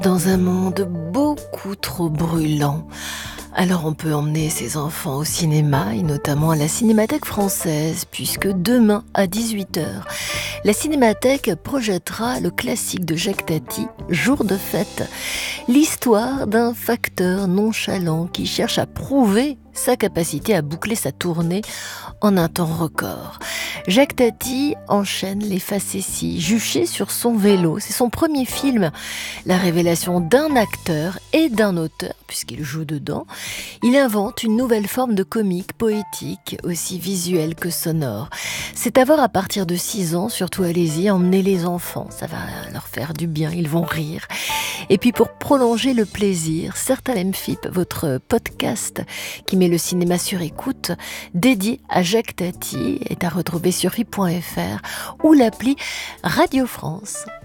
Dans un monde beaucoup trop brûlant, alors on peut emmener ses enfants au cinéma et notamment à la Cinémathèque française puisque demain à 18h, la Cinémathèque projettera le classique de Jacques Tati, Jour de fête, l'histoire d'un facteur nonchalant qui cherche à prouver sa capacité à boucler sa tournée en un temps record. Jacques Tati enchaîne les facéties, juché sur son vélo. C'est son premier film, la révélation d'un acteur et d'un auteur, puisqu'il joue dedans. Il invente une nouvelle forme de comique poétique, aussi visuelle que sonore. C'est à voir à partir de 6 ans, surtout allez-y, emmenez les enfants, ça va leur faire du bien, ils vont rire. Et puis pour prolonger le plaisir, Certain Lemfip, votre podcast qui met le cinéma sur écoute, dédié à Jacques Tati, est à retrouver sur FIP.fr ou l'appli Radio France.